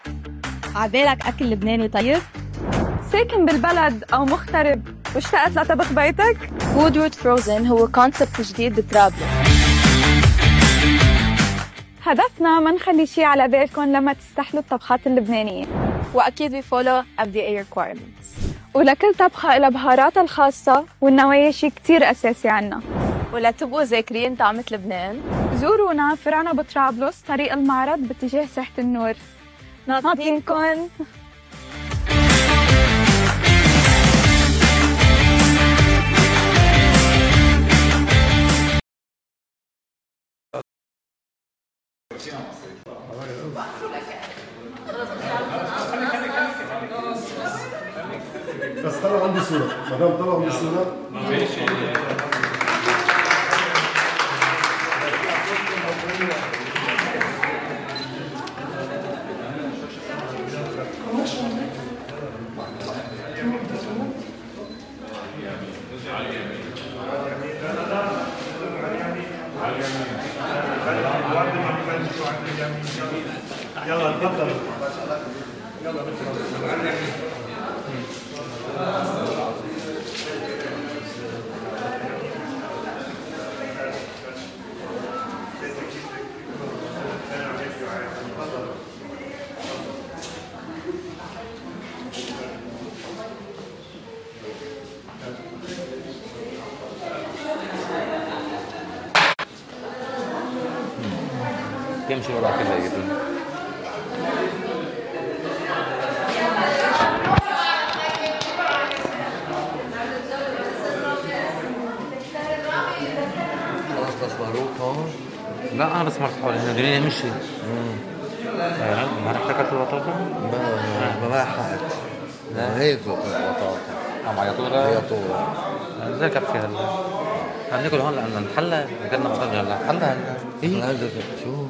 عبالك أكل لبناني طيب؟ ساكن بالبلد أو مغترب واشتقت لطبخ بيتك؟ وودورد فروزن هو كونسبت جديد بطرابلس. هدفنا ما نخلي شي على بالكم لما تستحلوا الطبخات اللبنانية، وأكيد بيفولو FDA requirements. ولكل طبخة إلها بهاراتها الخاصة والنوايا شي كتير أساسي عنا. ولا تبقوا ذاكرين طعمة لبنان؟ زورونا فرعنا بطرابلس طريق المعرض باتجاه ساحة النور. ناطرينكن. بس طلع عندي صورة، مدام طلع عندي صورة ماشي. يلا تفضل. يلا كم شو وضع كذا يقدر خلاص بس مهروب هون. لا انا بس مرت حولي هنا الدنيا مشي. ما رح تاكل البطاطا؟ ما حقت. لا هيك البطاطا عم عيطوها؟ عيطوها زي كفي هلا. عم ناكل هون لأن نحلى قلنا بطاطا هلا حلى هلا. ايه هذا شو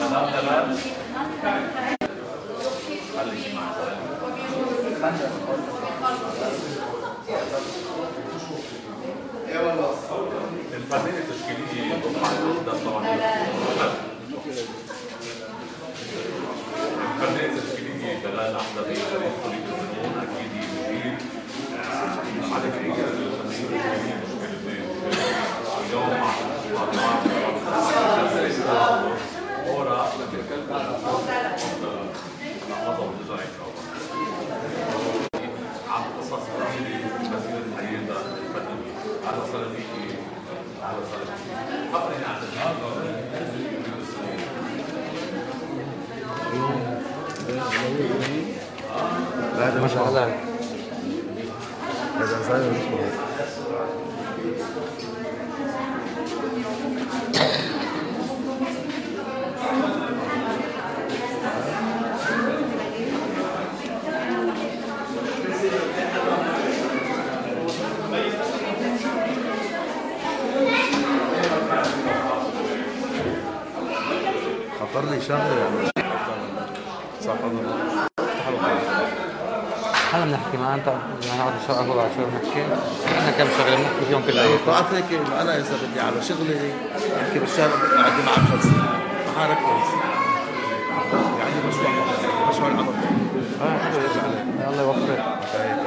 الفنان التشكيلي ده طبعا الفنان التشكيلي بلال احمد فريق كليه الفنون اكيد مدير على كثير الفنانين التشكيليين اليوم مع ورا عم قصص مسيرة الحياة الفنية على صلاتي على صلاتي خبرني عن هذا مش هلا هذا صاير مش خطر لي شغله يعني صح هلا بنحكي ما انت نقعد شغله على شو بنحكي احنا كم شغله بنحكي فيهم كل يوم طلعت هيك انا اذا بدي على شغلي احكي بالشارع قاعد مع الخمسين ما حركز يعني مشروع العمل حلو يرجع الله يوفقك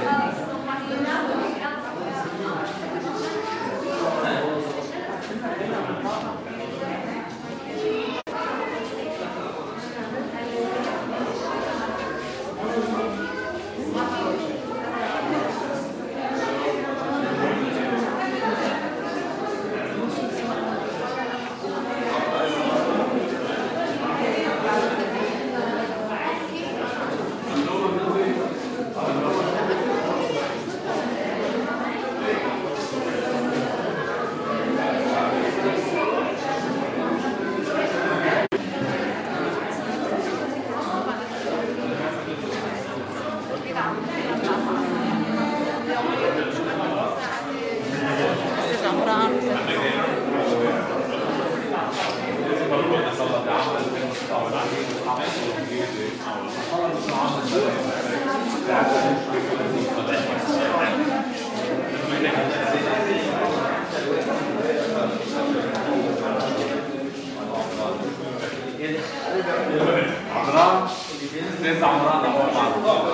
عمران استاذ عمران ابو معروف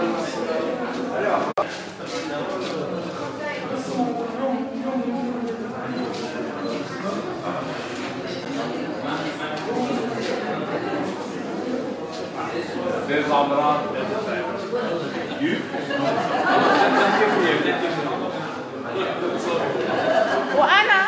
استاذ عمران وانا